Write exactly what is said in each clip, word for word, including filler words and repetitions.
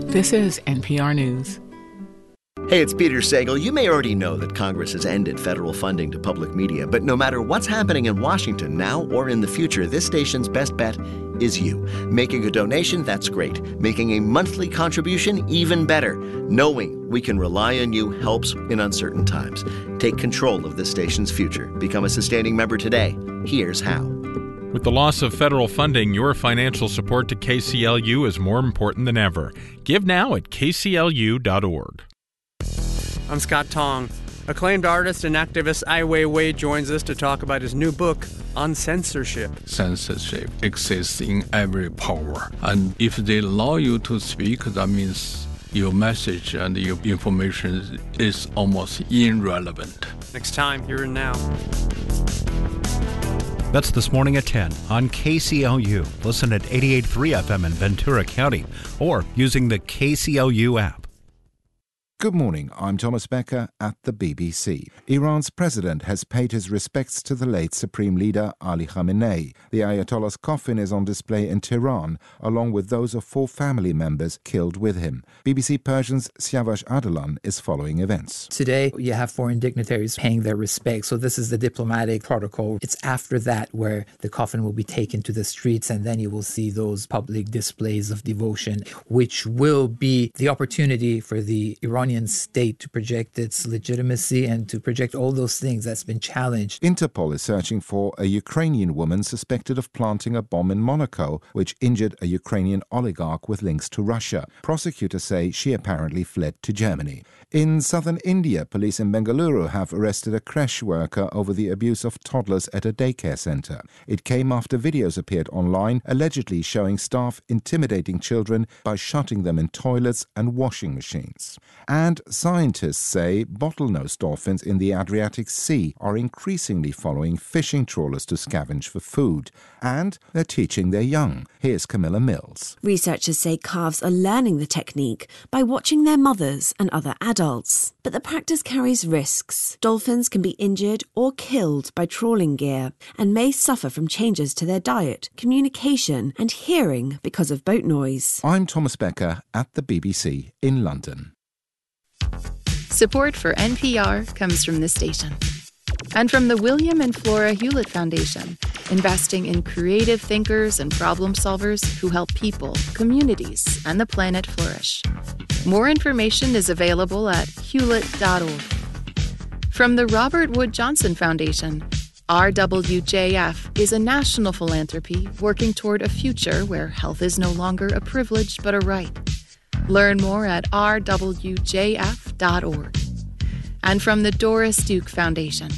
This is N P R News. Hey, it's Peter Sagal. You may already know that Congress has ended federal funding to public media, but no matter what's happening in Washington now or in the future, this station's best bet is you. Making a donation, that's great. Making a monthly contribution, even better. Knowing we can rely on you helps in uncertain times. Take control of this station's future. Become a sustaining member today. Here's how. With the loss of federal funding, your financial support to K C L U is more important than ever. Give now at k c l u dot org. I'm Scott Tong. Acclaimed artist and activist Ai Weiwei joins us to talk about his new book on censorship. Censorship exists in every power. And if they allow you to speak, that means your message and your information is almost irrelevant. Next time, here and now. That's This Morning at ten on K C L U. Listen at eighty-eight point three F M in Ventura County or using the K C L U app. Good morning, I'm Thomas Becker at the B B C. Iran's president has paid his respects to the late Supreme Leader Ali Khamenei. The Ayatollah's coffin is on display in Tehran, along with those of four family members killed with him. B B C Persian's Siavash Adalan is following events. Today, you have foreign dignitaries paying their respects, so this is the diplomatic protocol. It's after that where the coffin will be taken to the streets, and then you will see those public displays of devotion, which will be the opportunity for the Iranian state to project its legitimacy and to project all those things that's been challenged. Interpol is searching for a Ukrainian woman suspected of planting a bomb in Monaco, which injured a Ukrainian oligarch with links to Russia. Prosecutors say she apparently fled to Germany. In southern India, police in Bengaluru have arrested a creche worker over the abuse of toddlers at a daycare centre. It came after videos appeared online allegedly showing staff intimidating children by shutting them in toilets and washing machines. And scientists say bottlenose dolphins in the Adriatic Sea are increasingly following fishing trawlers to scavenge for food. And they're teaching their young. Here's Camilla Mills. Researchers say calves are learning the technique by watching their mothers and other adults. But the practice carries risks. Dolphins can be injured or killed by trawling gear and may suffer from changes to their diet, communication and hearing because of boat noise. I'm Thomas Becker at the B B C in London. Support for N P R comes from this station. And from the William and Flora Hewlett Foundation, investing in creative thinkers and problem solvers who help people, communities, and the planet flourish. More information is available at hewlett dot org. From the Robert Wood Johnson Foundation, R W J F is a national philanthropy working toward a future where health is no longer a privilege but a right. Learn more at r w j f dot org. And from the Doris Duke Foundation.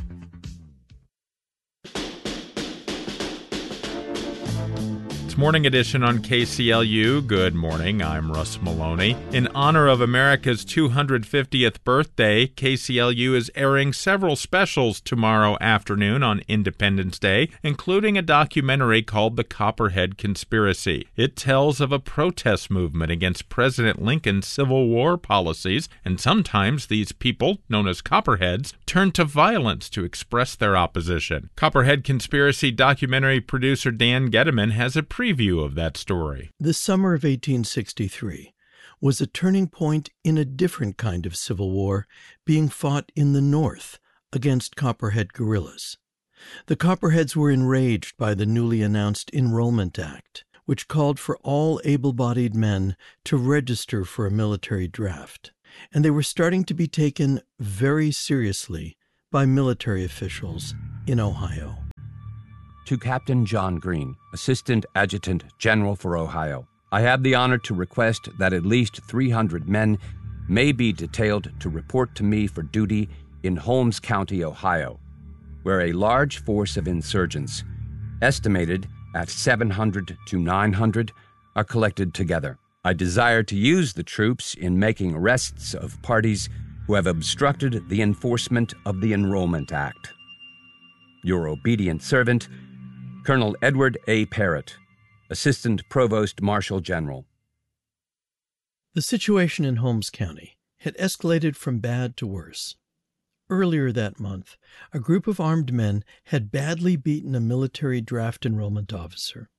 It's Morning Edition on K C L U. Good morning, I'm Russ Maloney. In honor of America's two hundred fiftieth birthday, K C L U is airing several specials tomorrow afternoon on Independence Day, including a documentary called The Copperhead Conspiracy. It tells of a protest movement against President Lincoln's Civil War policies, and sometimes these people, known as Copperheads, turn to violence to express their opposition. Copperhead Conspiracy documentary producer Dan Gediman has a preview of that story. The summer of eighteen sixty-three was a turning point in a different kind of civil war being fought in the North against Copperhead guerrillas. The Copperheads were enraged by the newly announced Enrollment Act, which called for all able-bodied men to register for a military draft, and they were starting to be taken very seriously by military officials in Ohio. To Captain John Green, Assistant Adjutant General for Ohio, I have the honor to request that at least three hundred men may be detailed to report to me for duty in Holmes County, Ohio, where a large force of insurgents, estimated at seven hundred to nine hundred, are collected together. I desire to use the troops in making arrests of parties who have obstructed the enforcement of the Enrollment Act. Your obedient servant, Colonel Edward A. Parrott, Assistant Provost Marshal General. The situation in Holmes County had escalated from bad to worse. Earlier that month, a group of armed men had badly beaten a military draft enrollment officer.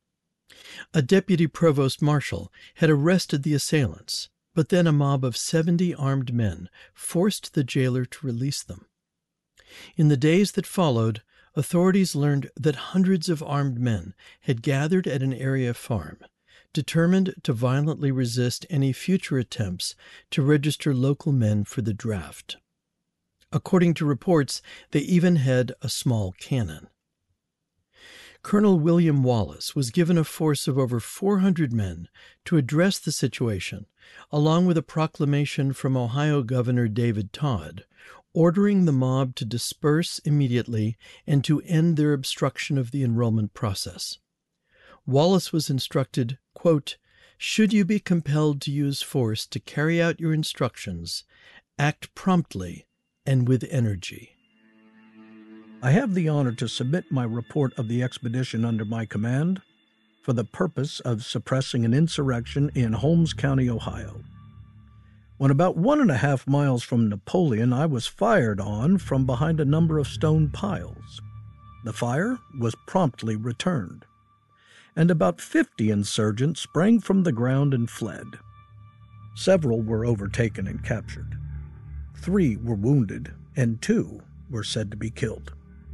A deputy provost marshal had arrested the assailants, but then a mob of seventy armed men forced the jailer to release them. In the days that followed, authorities learned that hundreds of armed men had gathered at an area farm, determined to violently resist any future attempts to register local men for the draft. According to reports, they even had a small cannon. Colonel William Wallace was given a force of over four hundred men to address the situation, along with a proclamation from Ohio Governor David Todd, ordering the mob to disperse immediately and to end their obstruction of the enrollment process. Wallace was instructed, quote, "Should you be compelled to use force to carry out your instructions, act promptly and with energy." I have the honor to submit my report of the expedition under my command for the purpose of suppressing an insurrection in Holmes County, Ohio. When about one and a half miles from Napoleon, I was fired on from behind a number of stone piles. The fire was promptly returned, and about fifty insurgents sprang from the ground and fled. Several were overtaken and captured. Three were wounded, and two were said to be killed.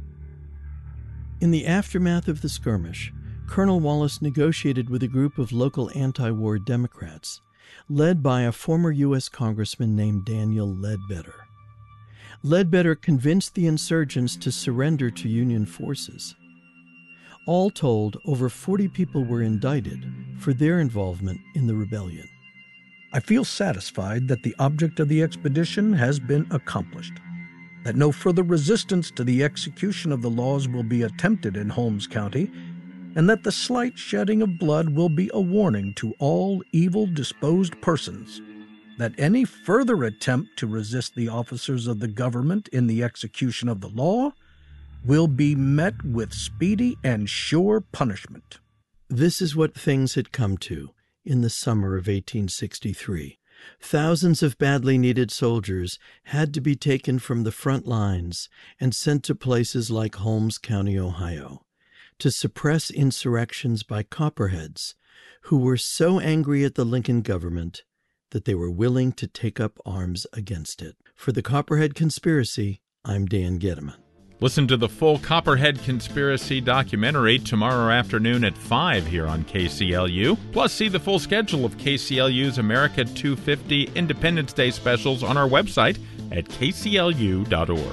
In the aftermath of the skirmish, Colonel Wallace negotiated with a group of local anti-war Democrats, led by a former U S congressman named Daniel Ledbetter. Ledbetter convinced the insurgents to surrender to Union forces. All told, over forty people were indicted for their involvement in the rebellion. I feel satisfied that the object of the expedition has been accomplished, that no further resistance to the execution of the laws will be attempted in Holmes County, and that the slight shedding of blood will be a warning to all evil-disposed persons that any further attempt to resist the officers of the government in the execution of the law will be met with speedy and sure punishment. This is what things had come to in the summer of eighteen sixty-three. Thousands of badly needed soldiers had to be taken from the front lines and sent to places like Holmes County, Ohio, to suppress insurrections by Copperheads, who were so angry at the Lincoln government that they were willing to take up arms against it. For the Copperhead Conspiracy, I'm Dan Gettleman. Listen to the full Copperhead Conspiracy documentary tomorrow afternoon at five here on K C L U. Plus, see the full schedule of K C L U's America two fifty Independence Day specials on our website at k c l u dot org.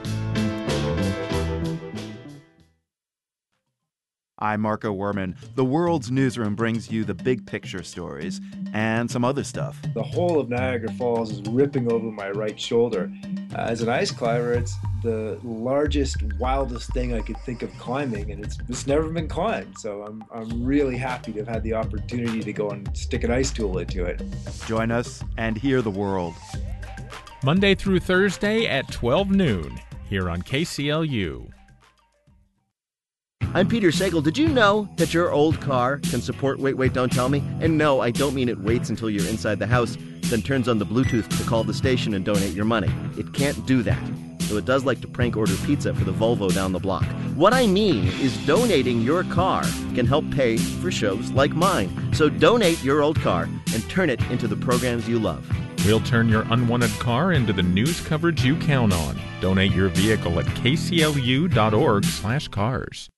I'm Marco Werman. The World's Newsroom brings you the big picture stories and some other stuff. The whole of Niagara Falls is ripping over my right shoulder. Uh, as an ice climber, it's the largest, wildest thing I could think of climbing, and it's it's never been climbed. So I'm I'm really happy to have had the opportunity to go and stick an ice tool into it. Join us and hear the world. Monday through Thursday at twelve noon here on K C L U. I'm Peter Sagal. Did you know that your old car can support Wait, Wait, Don't Tell Me? And no, I don't mean it waits until you're inside the house, then turns on the Bluetooth to call the station and donate your money. It can't do that. Though it does like to prank order pizza for the Volvo down the block. What I mean is donating your car can help pay for shows like mine. So donate your old car and turn it into the programs you love. We'll turn your unwanted car into the news coverage you count on. Donate your vehicle at k c l u dot org slash cars.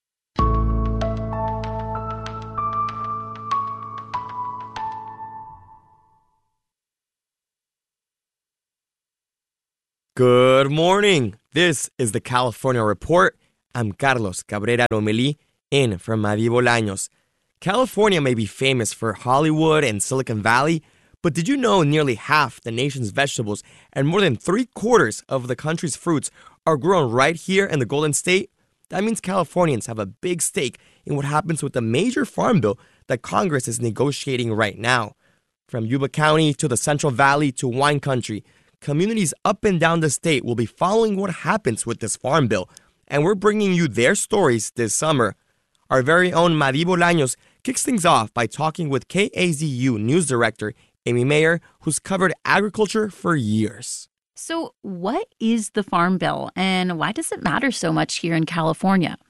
Good morning. This is the California Report. I'm Carlos Cabrera Romeli, in from Madi Bolaños. California may be famous for Hollywood and Silicon Valley, but did you know nearly half the nation's vegetables and more than three quarters of the country's fruits are grown right here in the Golden State? That means Californians have a big stake in what happens with the major farm bill that Congress is negotiating right now. From Yuba County to the Central Valley to wine country, communities up and down the state will be following what happens with this farm bill, and we're bringing you their stories this summer. Our very own Madi Bolaños kicks things off by talking with K A Z U News Director Amy Mayer, who's covered agriculture for years. So what is the Farm Bill, and why does it matter so much here in California?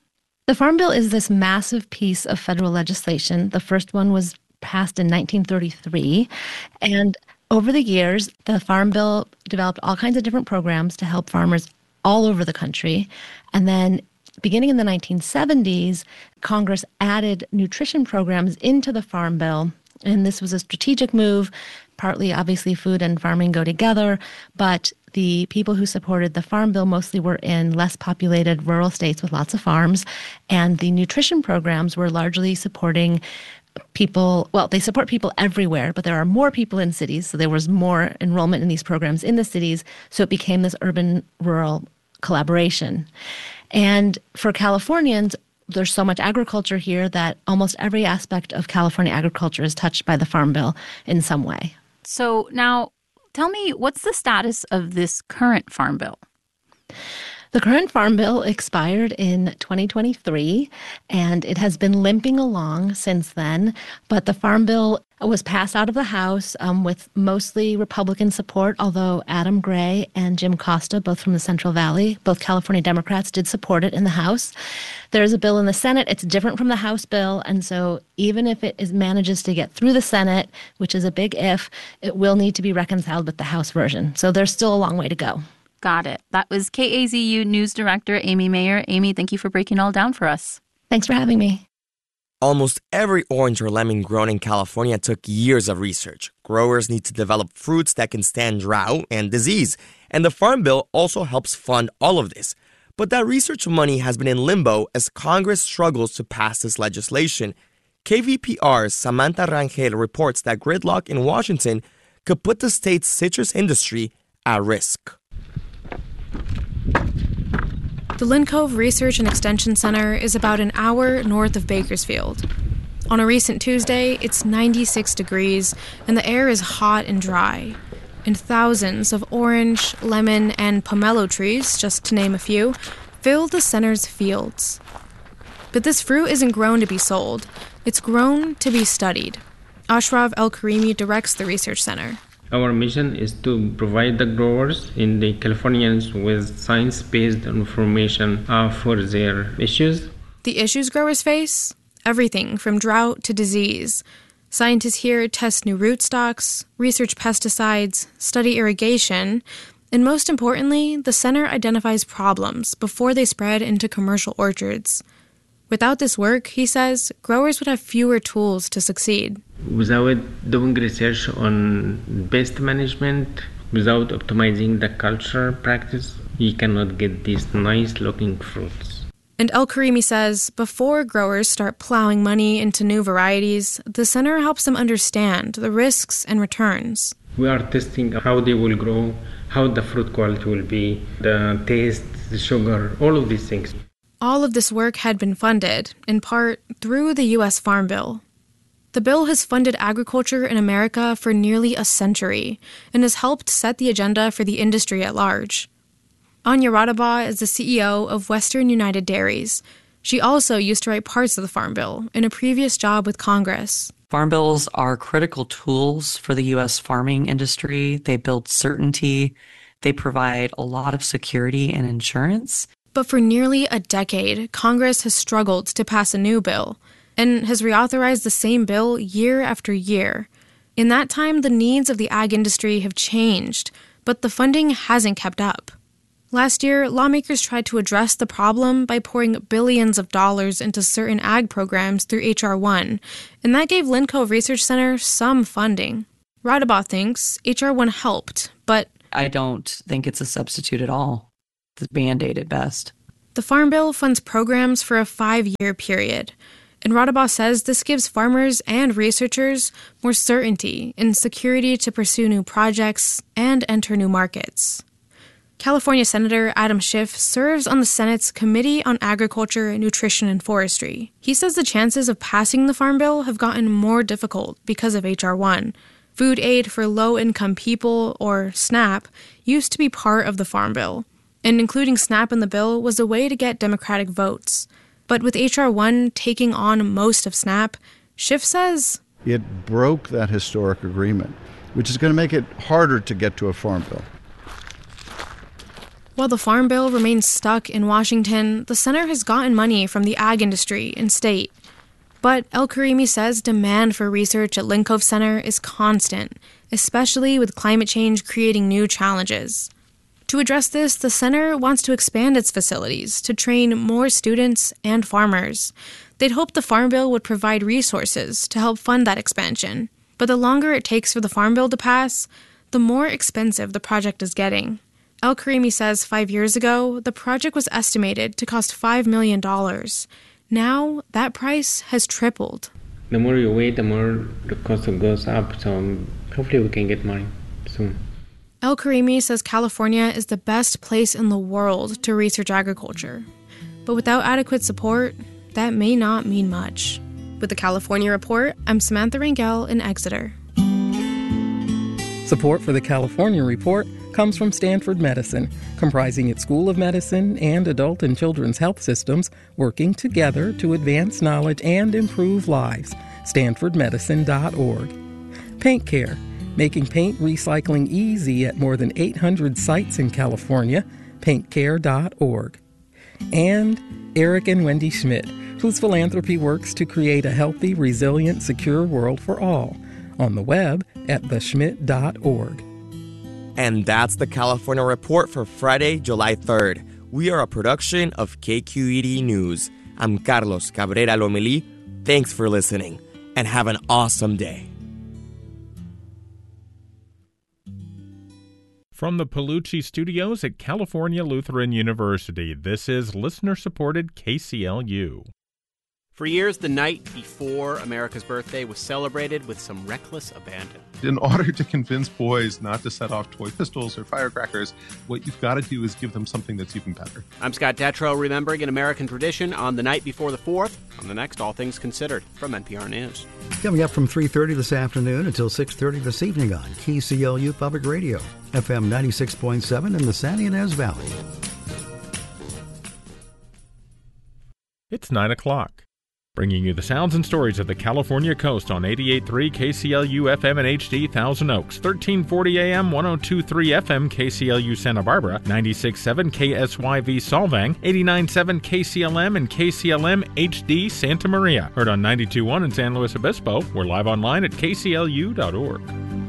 The Farm Bill is this massive piece of federal legislation. The first one was passed in nineteen thirty-three. And over the years, the Farm Bill developed all kinds of different programs to help farmers all over the country. And then beginning in the nineteen seventies, Congress added nutrition programs into the Farm Bill. And this was a strategic move. Partly, obviously, food and farming go together. But the people who supported the Farm Bill mostly were in less populated rural states with lots of farms. And the nutrition programs were largely supporting people, well, they support people everywhere, but there are more people in cities, so there was more enrollment in these programs in the cities, so it became this urban-rural collaboration. And for Californians, there's so much agriculture here that almost every aspect of California agriculture is touched by the Farm Bill in some way. So now, tell me, what's the status of this current Farm Bill? The current Farm Bill expired in twenty twenty-three, and it has been limping along since then. But the Farm Bill was passed out of the House um, with mostly Republican support, although Adam Gray and Jim Costa, both from the Central Valley, both California Democrats, did support it in the House. There's a bill in the Senate. It's different from the House bill, and so even if it is, manages to get through the Senate, which is a big if, it will need to be reconciled with the House version. So there's still a long way to go. Got it. That was K A Z U News Director Amy Mayer. Amy, thank you for breaking it all down for us. Thanks for having me. Almost every orange or lemon grown in California took years of research. Growers need to develop fruits that can stand drought and disease, and the Farm Bill also helps fund all of this. But that research money has been in limbo as Congress struggles to pass this legislation. K V P R's Samantha Rangel reports that gridlock in Washington could put the state's citrus industry at risk. The Lynn Cove Research and Extension Center is about an hour north of Bakersfield. On a recent Tuesday, it's ninety-six degrees, and the air is hot and dry. And thousands of orange, lemon, and pomelo trees, just to name a few, fill the center's fields. But this fruit isn't grown to be sold. It's grown to be studied. Ashraf El-Karimi directs the research center. Our mission is to provide the growers in the Californians with science-based information uh, for their issues. The issues growers face? Everything from drought to disease. Scientists here test new rootstocks, research pesticides, study irrigation, and most importantly, the center identifies problems before they spread into commercial orchards. Without this work, he says, growers would have fewer tools to succeed. Without doing research on pest management, without optimizing the culture practice, you cannot get these nice-looking fruits. And El-Karimi says, before growers start plowing money into new varieties, the center helps them understand the risks and returns. We are testing how they will grow, how the fruit quality will be, the taste, the sugar, all of these things. All of this work had been funded, in part, through the U S Farm Bill. The bill has funded agriculture in America for nearly a century and has helped set the agenda for the industry at large. Anya Radabah is the C E O of Western United Dairies. She also used to write parts of the Farm Bill in a previous job with Congress. Farm bills are critical tools for the U S farming industry. They build certainty. They provide a lot of security and insurance. But for nearly a decade, Congress has struggled to pass a new bill and has reauthorized the same bill year after year. In that time, the needs of the ag industry have changed, but the funding hasn't kept up. Last year, lawmakers tried to address the problem by pouring billions of dollars into certain ag programs through H R one, and that gave Lynn Cove Research Center some funding. Radabah thinks H R one helped, but I don't think it's a substitute at all. It's a Band-Aid at best. The Farm Bill funds programs for a five-year period, and Radabah says this gives farmers and researchers more certainty and security to pursue new projects and enter new markets. California Senator Adam Schiff serves on the Senate's Committee on Agriculture, Nutrition, and Forestry. He says the chances of passing the Farm Bill have gotten more difficult because of H R one. Food aid for low-income people, or SNAP, used to be part of the Farm Bill, and including SNAP in the bill was a way to get Democratic votes. But with H R one taking on most of SNAP, Schiff says it broke that historic agreement, which is going to make it harder to get to a farm bill. While the Farm Bill remains stuck in Washington, the center has gotten money from the ag industry and state. But El-Karimi says demand for research at Lincove Center is constant, especially with climate change creating new challenges. To address this, the center wants to expand its facilities to train more students and farmers. They'd hoped the Farm Bill would provide resources to help fund that expansion. But the longer it takes for the Farm Bill to pass, the more expensive the project is getting. El-Karimi says five years ago, the project was estimated to cost five million dollars. Now, that price has tripled. The more you wait, the more the cost goes up, so hopefully we can get money soon. El-Karimi says California is the best place in the world to research agriculture. But without adequate support, that may not mean much. With the California Report, I'm Samantha Rangel in Exeter. Support for the California Report comes from Stanford Medicine, comprising its School of Medicine and adult and children's health systems working together to advance knowledge and improve lives. stanford medicine dot org. Paint Care, making paint recycling easy at more than eight hundred sites in California. paint care dot org. And Eric and Wendy Schmidt, whose philanthropy works to create a healthy, resilient, secure world for all. On the web at the schmidt dot org. And that's the California Report for Friday, July third. We are a production of K Q E D News. I'm Carlos Cabrera Lomelí. Thanks for listening, and have an awesome day. From the Palucci Studios at California Lutheran University, this is listener-supported K C L U. For years, the night before America's birthday was celebrated with some reckless abandon. In order to convince boys not to set off toy pistols or firecrackers, what you've got to do is give them something that's even better. I'm Scott Detrow, remembering an American tradition on the night before the fourth, on the next All Things Considered from N P R News. Coming up from three thirty this afternoon until six thirty this evening on K C L U Public Radio, F M ninety-six point seven in the San Ynez Valley. It's nine o'clock. Bringing you the sounds and stories of the California coast on eighty-eight point three K C L U F M and H D Thousand Oaks, thirteen forty A M, one oh two point three F M K C L U Santa Barbara, ninety-six point seven K S Y V Solvang, eighty-nine point seven K C L M and K C L M H D Santa Maria. Heard on ninety-two point one in San Luis Obispo. We're live online at K C L U dot org.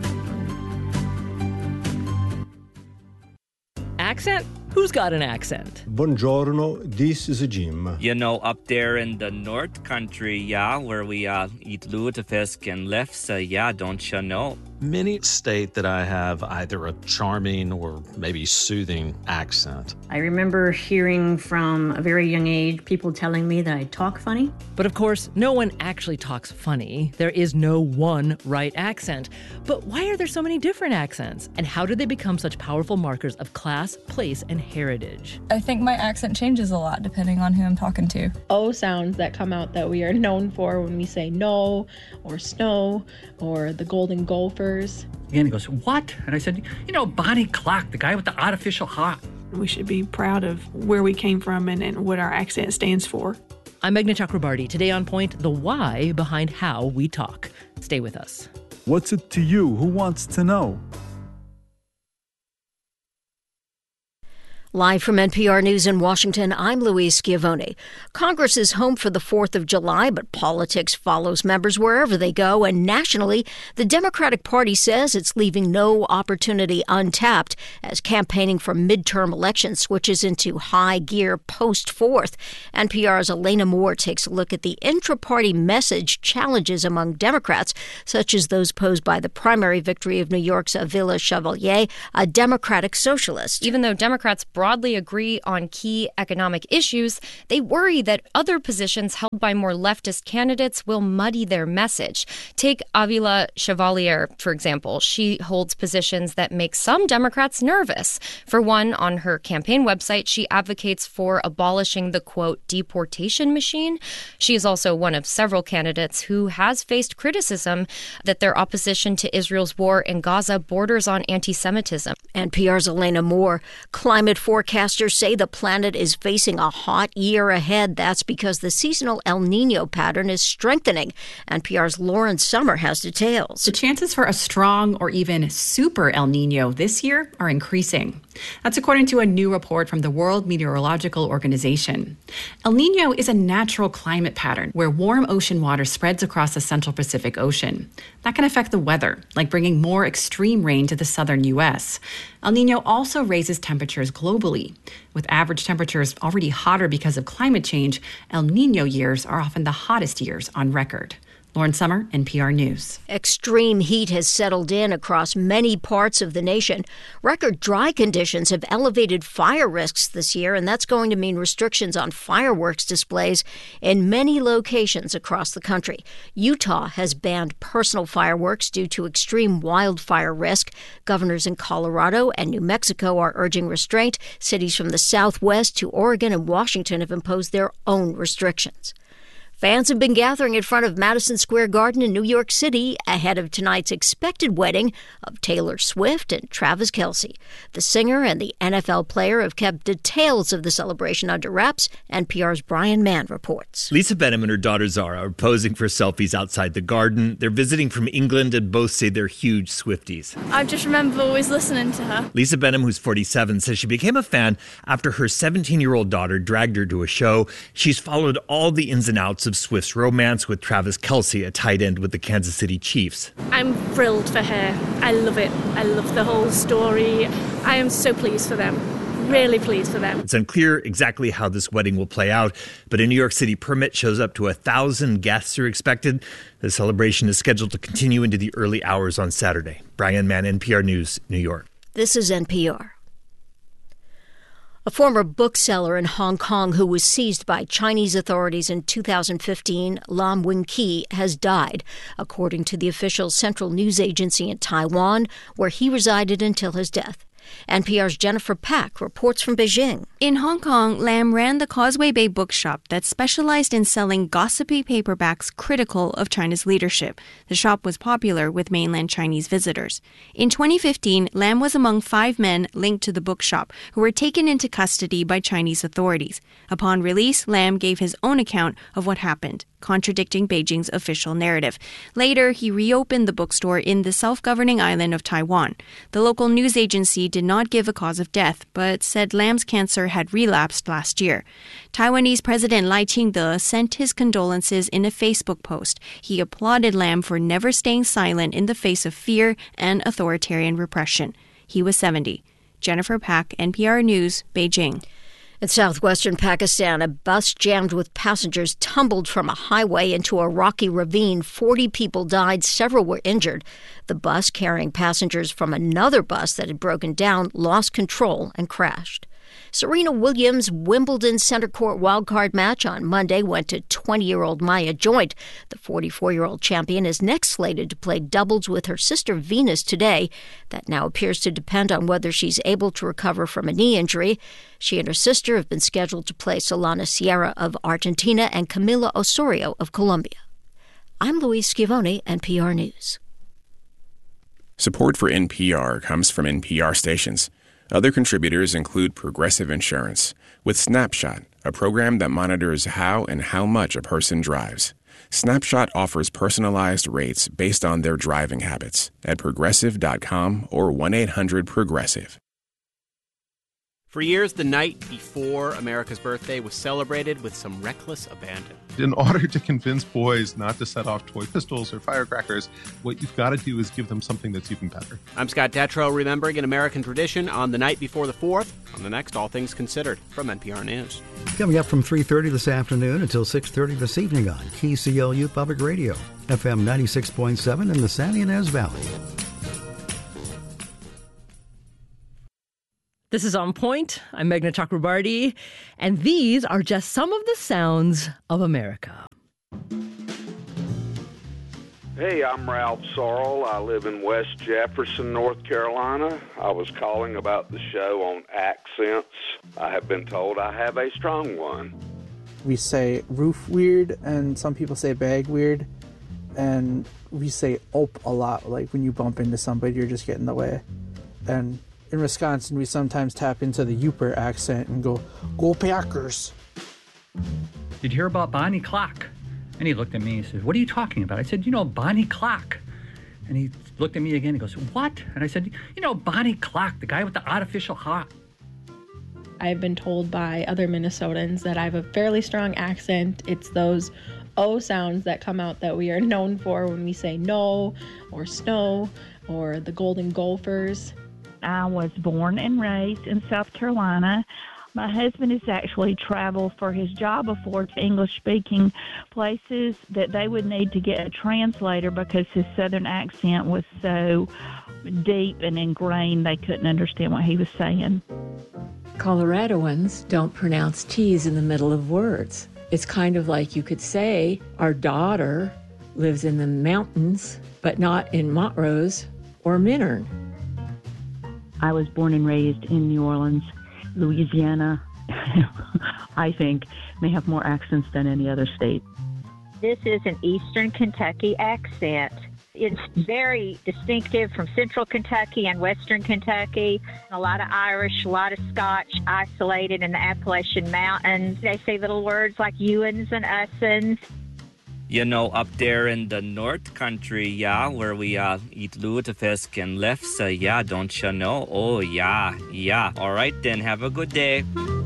Accent? Who's got an accent? Buongiorno, this is Jim. You know, up there in the North Country, yeah, where we uh, eat lutefisk and lefse, yeah, don't you know? Many state that I have either a charming or maybe soothing accent. I remember hearing from a very young age people telling me that I talk funny. But of course, no one actually talks funny. There is no one right accent. But why are there so many different accents? And how do they become such powerful markers of class, place, and heritage? I think my accent changes a lot depending on who I'm talking to. O sounds that come out that we are known for when we say no, or snow, or the golden gopher. And he goes, what? And I said, you know, Bonnie Clark, the guy with the artificial heart. We should be proud of where we came from and, and what our accent stands for. I'm Meghna Chakrabarty. Today on Point, the why behind how we talk. Stay with us. What's it to you? Who wants to know? Live from N P R News in Washington, I'm Louise Schiavone. Congress is home for the fourth of July, but politics follows members wherever they go, and nationally, the Democratic Party says it's leaving no opportunity untapped as campaigning for midterm elections switches into high gear post-fourth. N P R's Elena Moore takes a look at the intra-party message challenges among Democrats, such as those posed by the primary victory of New York's Avila Chevalier, a Democratic socialist. Even though Democrats broadly agree on key economic issues, they worry that other positions held by more leftist candidates will muddy their message. Take Avila Chevalier, for example. She holds positions that make some Democrats nervous. For one, on her campaign website, she advocates for abolishing the, quote, deportation machine. She is also one of several candidates who has faced criticism that their opposition to Israel's war in Gaza borders on anti-Semitism. N P R's Elena Moore. Climate forecasters say the planet is facing a hot year ahead. That's because the seasonal El Nino pattern is strengthening. N P R's Lauren Summer has details. The chances for a strong or even super El Nino this year are increasing. That's according to a new report from the World Meteorological Organization. El Niño is a natural climate pattern where warm ocean water spreads across the central Pacific Ocean. That can affect the weather, like bringing more extreme rain to the southern U S. El Niño also raises temperatures globally. With average temperatures already hotter because of climate change, El Niño years are often the hottest years on record. Lauren Summer, N P R News. Extreme heat has settled in across many parts of the nation. Record dry conditions have elevated fire risks this year, and that's going to mean restrictions on fireworks displays in many locations across the country. Utah has banned personal fireworks due to extreme wildfire risk. Governors in Colorado and New Mexico are urging restraint. Cities from the Southwest to Oregon and Washington have imposed their own restrictions. Fans have been gathering in front of Madison Square Garden in New York City ahead of tonight's expected wedding of Taylor Swift and Travis Kelce. The singer and the N F L player have kept details of the celebration under wraps. N P R's Brian Mann reports. Lisa Benham and her daughter Zara are posing for selfies outside the Garden. They're visiting from England and both say they're huge Swifties. I just remember always listening to her. Lisa Benham, who's forty-seven, says she became a fan after her seventeen-year-old daughter dragged her to a show. She's followed all the ins and outs of Swift's romance with Travis Kelce, a tight end with the Kansas City Chiefs. I'm thrilled for her. I love it. I love the whole story. I am so pleased for them. Really pleased for them. It's unclear exactly how this wedding will play out, but a New York City permit shows up to a thousand guests are expected. The celebration is scheduled to continue into the early hours on Saturday. Brian Mann, N P R News, New York. This is N P R. A former bookseller in Hong Kong who was seized by Chinese authorities in two thousand fifteen, Lam Wing-Ki, has died, according to the official Central News Agency in Taiwan, where he resided until his death. N P R's Jennifer Pack reports from Beijing. In Hong Kong, Lam ran the Causeway Bay bookshop that specialized in selling gossipy paperbacks critical of China's leadership. The shop was popular with mainland Chinese visitors. In twenty fifteen, Lam was among five men linked to the bookshop who were taken into custody by Chinese authorities. Upon release, Lam gave his own account of what happened, contradicting Beijing's official narrative. Later, he reopened the bookstore in the self-governing island of Taiwan. The local news agency did not give a cause of death, but said Lam's cancer had relapsed last year. Taiwanese President Lai Ching-te sent his condolences in a Facebook post. He applauded Lam for never staying silent in the face of fear and authoritarian repression. He was seventy. Jennifer Pack, N P R News, Beijing. In southwestern Pakistan, a bus jammed with passengers tumbled from a highway into a rocky ravine. Forty people died, several were injured. The bus, carrying passengers from another bus that had broken down, lost control and crashed. Serena Williams' Wimbledon center court wildcard match on Monday went to twenty-year-old Maya Joint. The forty-four-year-old champion is next slated to play doubles with her sister Venus today. That now appears to depend on whether she's able to recover from a knee injury. She and her sister have been scheduled to play Solana Sierra of Argentina and Camila Osorio of Colombia. I'm Louise Schiavone, N P R News. Support for N P R comes from N P R stations. Other contributors include Progressive Insurance, with Snapshot, a program that monitors how and how much a person drives. Snapshot offers personalized rates based on their driving habits at progressive dot com or one eight hundred progressive. For years, the night before America's birthday was celebrated with some reckless abandon. In order to convince boys not to set off toy pistols or firecrackers, what you've got to do is give them something that's even better. I'm Scott Detrow, remembering an American tradition on the night before the fourth. On the next All Things Considered from N P R News. Coming up from three thirty this afternoon until six thirty this evening on K C L U Public Radio, F M ninety-six point seven in the San Ynez Valley. This is On Point. I'm Meghna Chakrabarti, and these are just some of the sounds of America. Hey, I'm Ralph Sorrell. I live in West Jefferson, North Carolina. I was calling about the show on accents. I have been told I have a strong one. We say roof weird, and some people say bag weird, and we say op a lot. Like when you bump into somebody, you're just getting in the way. And in Wisconsin, we sometimes tap into the Yooper accent and go, "Go Packers." Did you hear about Bonnie Clark? And he looked at me and said, "What are you talking about?" I said, "You know, Bonnie Clark." And he looked at me again. He goes, what? And I said, you know, Bonnie Clark, the guy with the artificial heart. I've been told by other Minnesotans that I have a fairly strong accent. It's those O sounds that come out that we are known for when we say no or snow or the Golden Gophers. I was born and raised in South Carolina. My husband has actually traveled for his job before to English-speaking places that they would need to get a translator because his southern accent was so deep and ingrained they couldn't understand what he was saying. Coloradoans don't pronounce T's in the middle of words. It's kind of like you could say, our daughter lives in the mountains, but not in Montrose or Minern. I was born and raised in New Orleans. Louisiana, I think, may have more accents than any other state. This is an Eastern Kentucky accent. It's very distinctive from Central Kentucky and Western Kentucky. A lot of Irish, a lot of Scotch isolated in the Appalachian Mountains. They say little words like ewans and ussens. You know, up there in the North Country, yeah, where we uh, eat lutefisk and lefse, yeah, don't you know? Oh, yeah, yeah. All right, then, have a good day.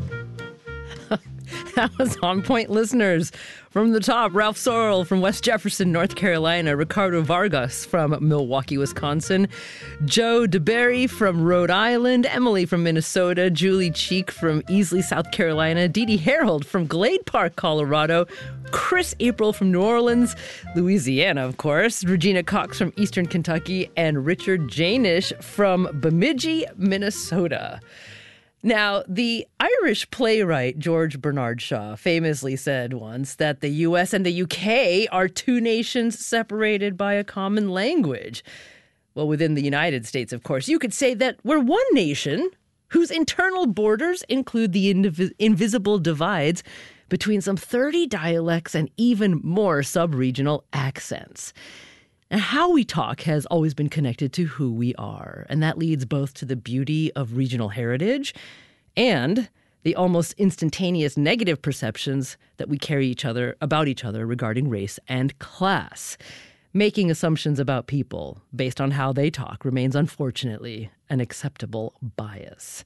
That was On Point listeners. From the top, Ralph Sorrell from West Jefferson, North Carolina, Ricardo Vargas from Milwaukee, Wisconsin, Joe DeBerry from Rhode Island, Emily from Minnesota, Julie Cheek from Easley, South Carolina, Dee Dee Harold from Glade Park, Colorado, Chris April from New Orleans, Louisiana, of course, Regina Cox from Eastern Kentucky, and Richard Janish from Bemidji, Minnesota. Now, the Irish playwright George Bernard Shaw famously said once that the U S and the U K are two nations separated by a common language. Well, within the United States, of course, you could say that we're one nation whose internal borders include the invis- invisible divides between some thirty dialects and even more sub-regional accents. And how we talk has always been connected to who we are, and that leads both to the beauty of regional heritage and the almost instantaneous negative perceptions that we carry each other about each other regarding race and class. Making assumptions about people based on how they talk remains, unfortunately, an acceptable bias.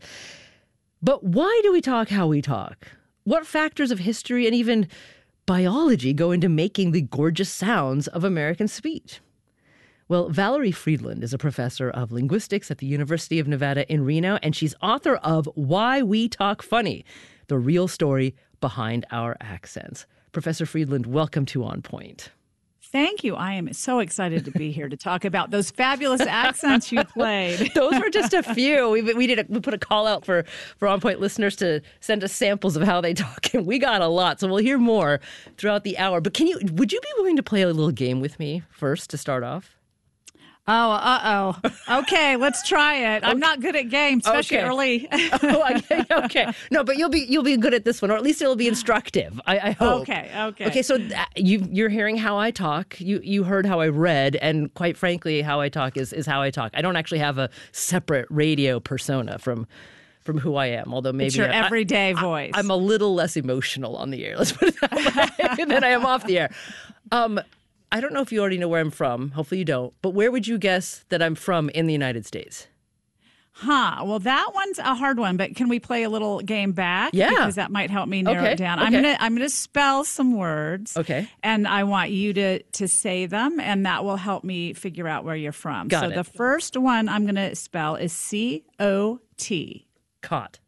But why do we talk how we talk? What factors of history and even biology go into making the gorgeous sounds of American speech? Well, Valerie Friedland is a professor of linguistics at the University of Nevada in Reno, and she's author of Why We Talk Funny, the real story behind our accents. Professor Friedland, welcome to On Point. Thank you. I am so excited to be here to talk about those fabulous accents you played. Those were just a few. We, we did a, we put a call out for, for On Point listeners to send us samples of how they talk, and we got a lot. So we'll hear more throughout the hour. But can you? Would you be willing to play a little game with me first to start off? Oh, uh-oh. Okay, let's try it. I'm not good at games, especially okay. early. oh, okay, okay. No, but you'll be you'll be good at this one, or at least it'll be instructive. I, I hope. Okay, okay. Okay, so th- you you're hearing how I talk. You you heard how I read, and quite frankly, how I talk is, is how I talk. I don't actually have a separate radio persona from from who I am, although maybe it's your I, everyday I, voice. I, I'm a little less emotional on the air. Let's put it that way than I am off the air. Um. I don't know if you already know where I'm from. Hopefully you don't. But where would you guess that I'm from in the United States? Huh. Well, that one's a hard one, but can we play a little game back? Yeah. Because that might help me narrow okay. it down. Okay. I'm gonna I'm gonna spell some words. Okay. And I want you to to say them, and that will help me figure out where you're from. Got so it. the first one I'm gonna spell is C O T. Caught.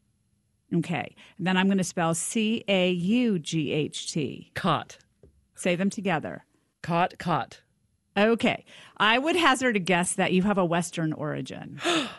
Okay. And then I'm gonna spell C A U G H T. Caught. Say them together. Caught, caught. Okay. I would hazard a guess that you have a Western origin.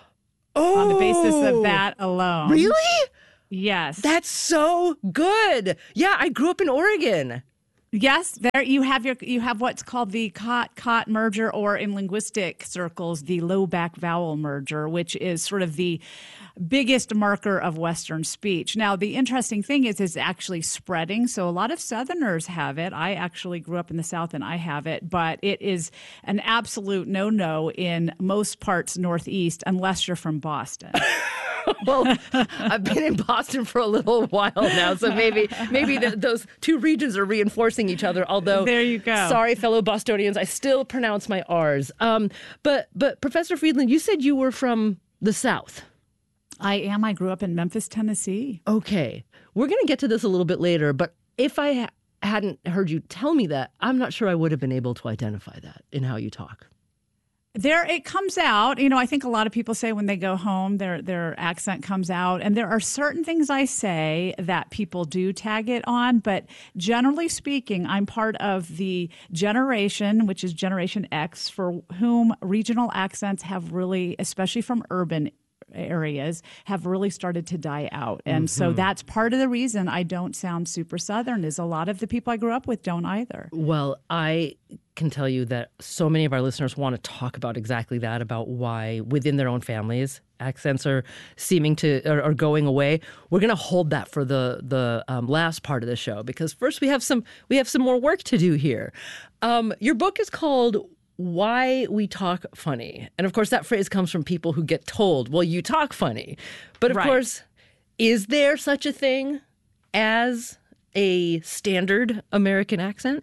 Oh! On the basis of that alone. Really? Yes. That's so good. Yeah, I grew up in Oregon. Yes, there you have your you have what's called the cot-cot merger, or in linguistic circles, the low-back vowel merger, which is sort of the biggest marker of Western speech. Now, the interesting thing is, it's actually spreading. So a lot of Southerners have it. I actually grew up in the South and I have it, but it is an absolute no-no in most parts Northeast, unless you're from Boston. Well, I've been in Boston for a little while now, so maybe maybe the, those two regions are reinforcing each other. Although, there you go. Sorry, fellow Bostonians, I still pronounce my R's. Um, but but Professor Friedland, you said you were from the South. I am. I grew up in Memphis, Tennessee. Okay, we're going to get to this a little bit later, but if I ha- hadn't heard you tell me that, I'm not sure I would have been able to identify that in how you talk. There, it comes out. You know, I think a lot of people say when they go home, their their accent comes out. And there are certain things I say that people do tag it on. But generally speaking, I'm part of the generation, which is Generation X, for whom regional accents have really, especially from urban areas, have really started to die out. And mm-hmm. so that's part of the reason I don't sound super Southern, is a lot of the people I grew up with don't either. Well, I can tell you that so many of our listeners want to talk about exactly that, about why within their own families accents are seeming to are, are going away. We're going to hold that for the the um, last part of the show, because first we have some we have some more work to do here. Um, your book is called Why We Talk Funny. And of course, that phrase comes from people who get told, well, you talk funny. But of right. course, is there such a thing as a standard American accent?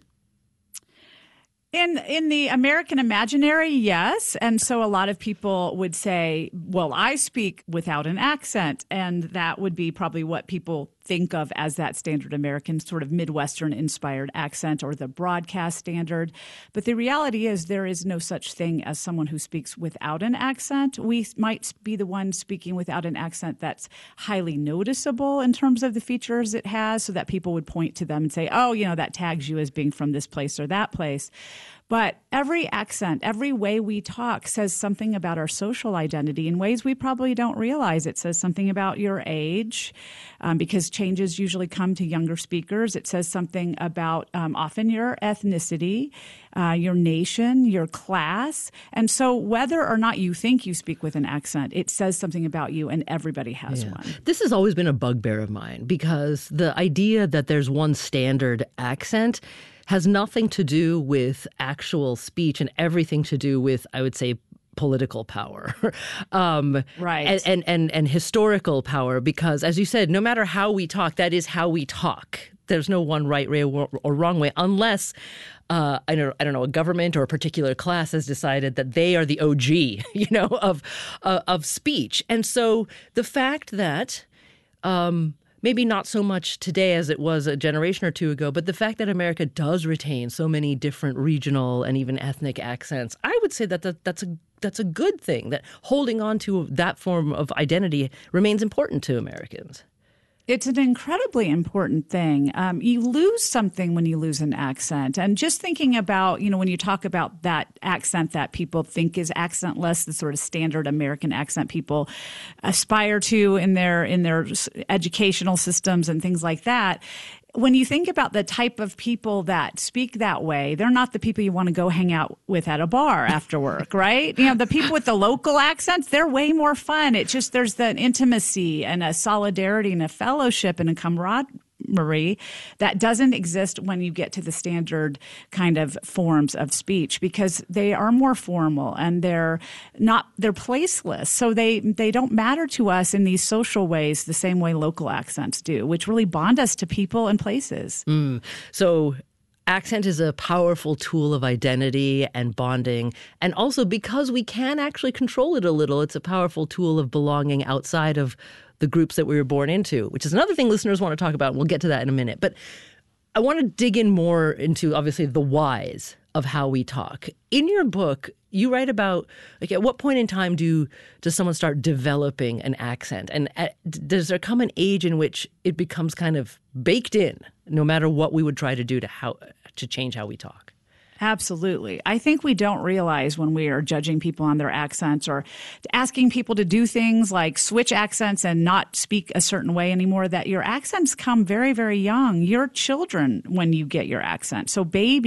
In in the American imaginary, yes. And so a lot of people would say, well, I speak without an accent. And that would be probably what people think of as that standard American sort of Midwestern-inspired accent, or the broadcast standard. But the reality is there is no such thing as someone who speaks without an accent. We might be the one speaking without an accent that's highly noticeable in terms of the features it has, so that people would point to them and say, oh, you know, that tags you as being from this place or that place. But every accent, every way we talk says something about our social identity in ways we probably don't realize. It says something about your age, um, because changes usually come to younger speakers. It says something about um, often your ethnicity, uh, your nation, your class. And so whether or not you think you speak with an accent, it says something about you, and everybody has Yeah. one. This has always been a bugbear of mine, because the idea that there's one standard accent has nothing to do with actual speech and everything to do with, I would say, political power, um, right, and, and and and historical power. Because, as you said, no matter how we talk, that is how we talk. There's no one right way or, or wrong way, unless uh, I don't I don't know a government or a particular class has decided that they are the O G, you know, of uh, of speech. And so the fact that um, maybe not so much today as it was a generation or two ago, but the fact that America does retain so many different regional and even ethnic accents, I would say that, that that's a that's a good thing, that holding on to that form of identity remains important to Americans. It's an incredibly important thing. Um, you lose something when you lose an accent. And just thinking about, you know, when you talk about that accent that people think is accentless, the sort of standard American accent people aspire to in their in their educational systems and things like that, when you think about the type of people that speak that way, they're not the people you want to go hang out with at a bar after work, right? You know, the people with the local accents, they're way more fun. It's just there's the intimacy and a solidarity and a fellowship and a camaraderie that doesn't exist when you get to the standard kind of forms of speech, because they are more formal and they're not they're placeless. So they they don't matter to us in these social ways the same way local accents do, which really bond us to people and places. Mm. So accent is a powerful tool of identity and bonding. And also, because we can actually control it a little, it's a powerful tool of belonging outside of the groups that we were born into, which is another thing listeners want to talk about. And we'll get to that in a minute. But I want to dig in more into, obviously, the whys of how we talk. In your book, you write about, like, at what point in time do does someone start developing an accent? And at, does there come an age in which it becomes kind of baked in, no matter what we would try to do to how to change how we talk? Absolutely. I think we don't realize when we are judging people on their accents or asking people to do things like switch accents and not speak a certain way anymore, that your accents come very, very young. You're children when you get your accent. So babies